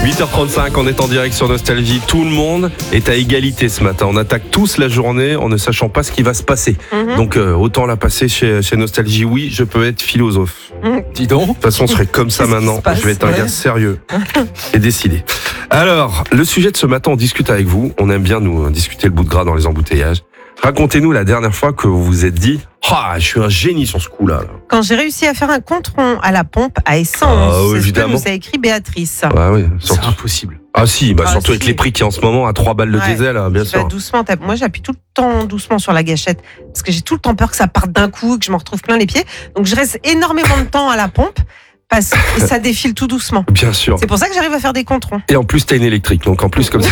8h35, on est en direct sur Nostalgie. Tout le monde est à égalité ce matin. On attaque tous la journée en ne sachant pas ce qui va se passer. Donc autant la passer chez Nostalgie. Oui, je peux être philosophe. Dis donc. De toute façon, je serai comme ça maintenant. Je vais être un gars sérieux et décidé. Alors, le sujet de ce matin, on discute avec vous. On aime bien nous discuter le bout de gras dans les embouteillages. Racontez-nous la dernière fois que vous vous êtes dit « Ah, je suis un génie sur ce coup-là. » Quand j'ai réussi à faire un compte-rond à la pompe à essence, c'est ce que nous a écrit Béatrice. Ah oui, C'est impossible. Ah si, surtout avec les prix qui en ce moment à 3 balles le diesel, bien sûr. Doucement, moi j'appuie tout le temps doucement sur la gâchette parce que j'ai tout le temps peur que ça parte d'un coup, que je me retrouve plein les pieds. Donc je reste énormément de temps à la pompe et ça défile tout doucement. Bien sûr. C'est pour ça que j'arrive à faire des comptes-ronds. Et en plus, t'as une électrique, donc en plus comme ça.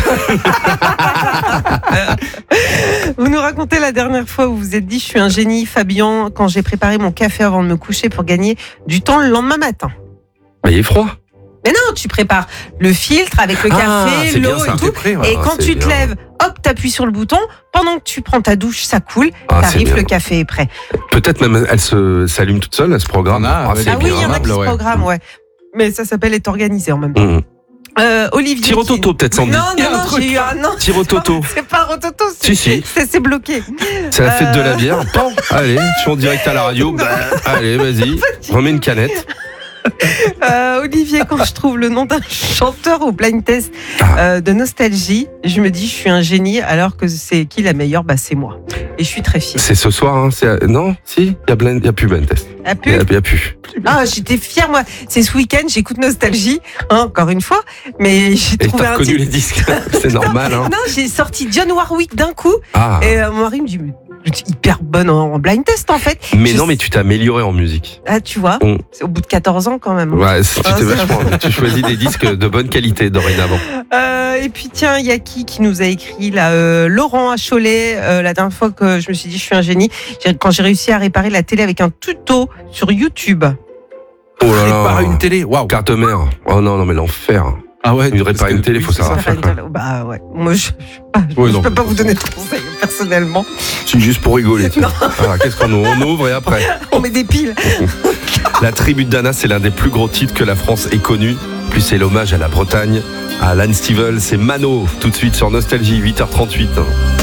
Vous nous racontez la dernière fois où vous vous êtes dit « Je suis un génie, Fabien, quand j'ai préparé mon café avant de me coucher pour gagner du temps le lendemain matin. » Il est froid. Mais non, tu prépares le filtre avec le café, l'eau et tout. Et quand tu te lèves, hop, t'appuies sur le bouton. Pendant que tu prends ta douche, ça coule. T'arrives, le café est prêt. Peut-être même elle s'allume toute seule, elle se programme. Oui, il y en a qui se programment, ouais. Mais ça s'appelle être organisé en même temps. Olivier. Tire au toto, peut-être, Sandy. Non, j'ai eu un non. Tire au toto. C'est pas un toto, c'est bloqué. C'est la fête de la bière. Bon, allez, je suis en direct à la radio. Allez, vas-y, remets une canette. Olivier, quand je trouve le nom d'un chanteur au blind test de Nostalgie, je me dis je suis un génie, alors que c'est qui la meilleure? C'est moi. Et je suis très fière. C'est ce soir, hein, non? Si, il y a plus blind test. Il y a plus. Ah, j'étais fière, moi. C'est ce week-end, j'écoute Nostalgie, encore une fois, mais j'ai trouvé t'as reconnu les disques, c'est normal. Hein. Non, j'ai sorti John Warwick d'un coup, et mon mari me dit hyper bonne en blind test en fait. Mais non, mais tu t'es amélioré en musique. Ah, tu vois, c'est au bout de 14 ans quand même. Ouais, tu choisis des disques de bonne qualité dorénavant. Et puis tiens, il y a qui nous a écrit là, Laurent à Cholet, la dernière fois que je me suis dit je suis un génie, quand j'ai réussi à réparer la télé avec un tuto sur YouTube. Oh là là. Réparer une télé, waouh. Carte mère. Oh non, mais l'enfer. Ah ouais, réparer une télé, il faut savoir faire. Bah ouais, moi je peux pas vous donner de conseils personnellement. C'est juste pour rigoler. Qu'est-ce qu'on ouvre? On ouvre et après on met des piles. La tribu de Dana, c'est l'un des plus gros titres que la France ait connu. Plus c'est l'hommage à la Bretagne, à Alan Stivell, c'est Mano, tout de suite sur Nostalgie, 8h38.